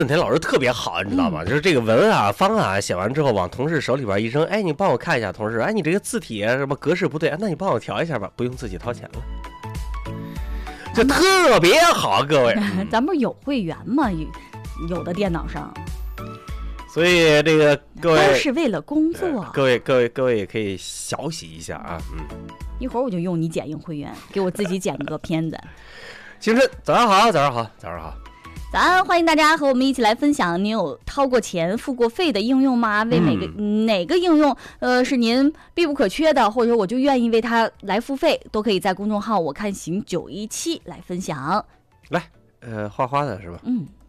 郑田老师特别好，你知道吗？就是这个文啊方啊写完之后往同事手里边一扔，哎，你帮我看一下，同事，哎，你这个字体什么格式不对，那你帮我调一下吧，不用自己掏钱了，就特别好，各位。 咱们有会员嘛？有的电脑上， 所以这个各位都是为了工作。 各位也可以小洗一下啊， 一会儿我就用你剪映会员，给我自己剪个片子。 青春，早上好，早上好，早上好。 早安，欢迎大家和我们一起来分享，您有掏过钱、付过费的应用吗？为哪个应用是您必不可缺的，或者我就愿意为它来付费，都可以在公众号我看行917来分享。 来，花花的是吧？